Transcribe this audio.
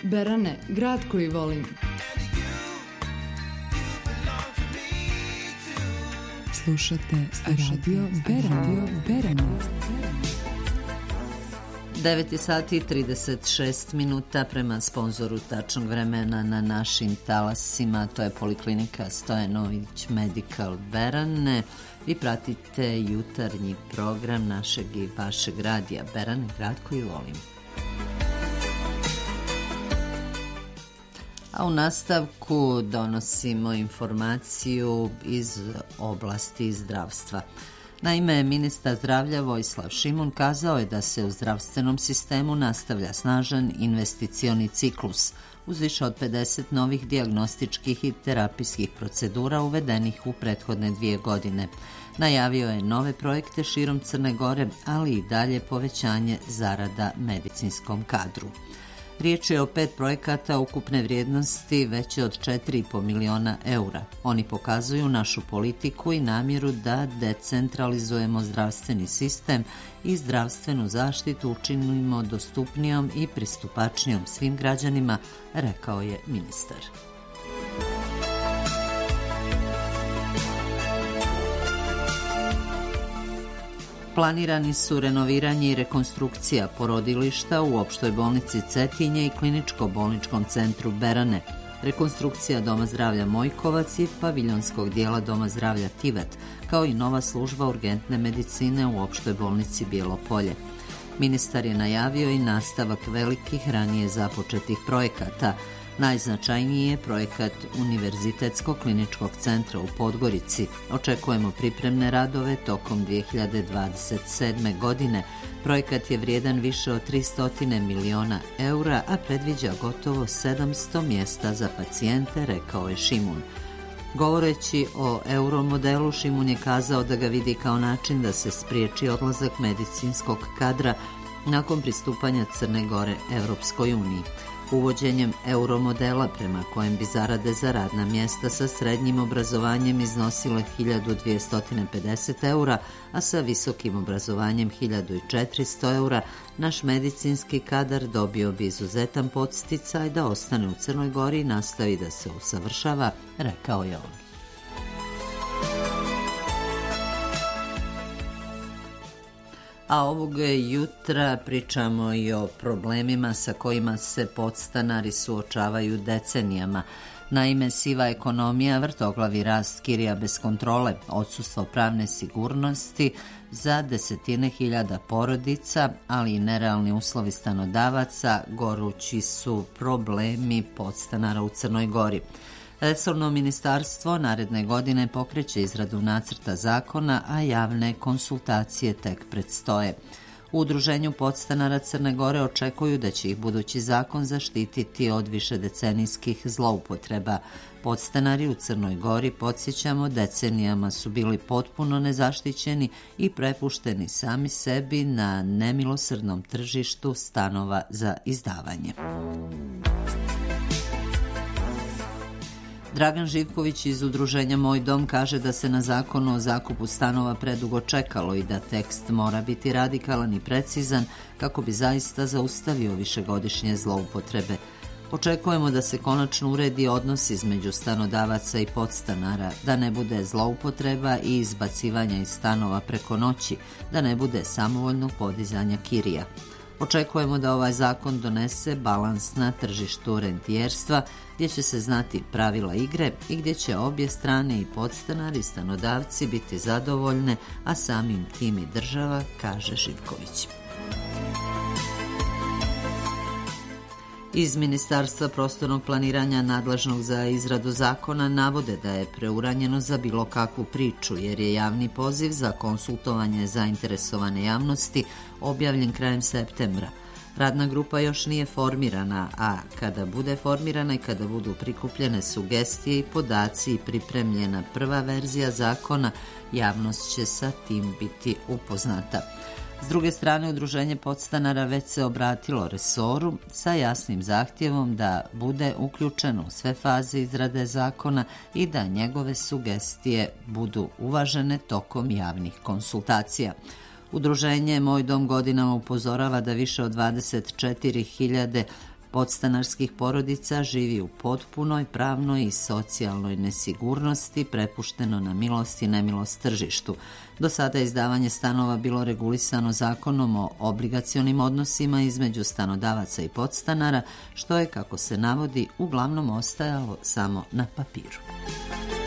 Berane, grad koji volim. Slušate Radio Berane. 9 sati i 36 minuta prema sponzoru tačnog vremena na našim talasima, to je Poliklinika Stojanović Medical Berane. Vi pratite jutarnji program našeg i vašeg radija Berane, grad koji volim. A u nastavku donosimo informaciju iz oblasti zdravstva. Naime, ministar zdravlja Vojislav Šimun kazao je da se u zdravstvenom sistemu nastavlja snažan investicioni ciklus uz više od 50 novih dijagnostičkih i terapijskih procedura uvedenih u prethodne 2 godine. Najavio je nove projekte širom Crne Gore, ali i dalje povećanje zarada medicinskom kadru. Riječ je o 5 projekata ukupne vrijednosti veće od 4,5 miliona eura. Oni pokazuju našu politiku i namjeru da decentralizujemo zdravstveni sistem i zdravstvenu zaštitu učinimo dostupnijom i pristupačnijom svim građanima, rekao je ministar. Planirani su renoviranje i rekonstrukcija porodilišta u Opštoj bolnici Cetinje i Kliničko-bolničkom centru Berane, rekonstrukcija Doma zdravlja Mojkovac i paviljonskog dijela Doma zdravlja Tivat, kao i nova služba urgentne medicine u Opštoj bolnici Bijelo Polje. Ministar je najavio i nastavak velikih ranije započetih projekata. Najznačajniji je projekat Univerzitetskog kliničkog centra u Podgorici. Očekujemo pripremne radove tokom 2027. godine. Projekat je vrijedan više od 300 miliona eura, a predviđa gotovo 700 mjesta za pacijente, rekao je Šimun. Govoreći o euromodelu, Šimun je kazao da ga vidi kao način da se spriječi odlazak medicinskog kadra nakon pristupanja Crne Gore Evropskoj uniji. Uvođenjem euromodela, prema kojem bi zarade za radna mjesta sa srednjim obrazovanjem iznosile 1250 eura, a sa visokim obrazovanjem 1400 eura, naš medicinski kadar dobio bi izuzetan podsticaj da ostane u Crnoj Gori i nastavi da se usavršava, rekao je on. A ovog jutra pričamo i o problemima sa kojima se podstanari suočavaju decenijama. Naime, siva ekonomija, vrtoglavi rast kirija bez kontrole, odsustvo pravne sigurnosti za desetine hiljada porodica, ali i nerealni uslovi stanodavaca gorući su problemi podstanara u Crnoj Gori. Resorno ministarstvo naredne godine pokreće izradu nacrta zakona, a javne konsultacije tek predstoje. U Udruženju podstanara Crne Gore očekuju da će ih budući zakon zaštititi od višedecenijskih zloupotreba. Podstanari u Crnoj Gori, podsjećamo, decenijama su bili potpuno nezaštićeni i prepušteni sami sebi na nemilosrdnom tržištu stanova za izdavanje. Dragan Živković iz Udruženja Moj dom kaže da se na zakonu o zakupu stanova predugo čekalo i da tekst mora biti radikalan i precizan kako bi zaista zaustavio višegodišnje zloupotrebe. Očekujemo da se konačno uredi odnos između stanodavaca i podstanara, da ne bude zloupotreba i izbacivanja iz stanova preko noći, da ne bude samovoljnog podizanja kirija. Očekujemo da ovaj zakon donese balans na tržištu rentijerstva, gdje će se znati pravila igre i gdje će obje strane i podstanari i stanodavci biti zadovoljne, a samim tim i država, kaže Živković. Iz Ministarstva prostornog planiranja nadležnog za izradu zakona navode da je preuranjeno za bilo kakvu priču, jer je javni poziv za konsultovanje zainteresovane javnosti objavljen krajem septembra. Radna grupa još nije formirana, a kada bude formirana i kada budu prikupljene sugestije i podaci i pripremljena prva verzija zakona, javnost će sa tim biti upoznata. S druge strane, Udruženje podstanara već se obratilo resoru sa jasnim zahtjevom da bude uključeno u sve faze izrade zakona i da njegove sugestije budu uvažene tokom javnih konsultacija. Udruženje Moj dom godinama upozorava da više od 24.000 podstanarskih porodica živi u potpunoj pravnoj i socijalnoj nesigurnosti, prepušteno na milost i nemilost tržištu. Do sada je izdavanje stanova bilo regulisano zakonom o obligacionim odnosima između stanodavaca i podstanara, što je, kako se navodi, uglavnom ostajalo samo na papiru.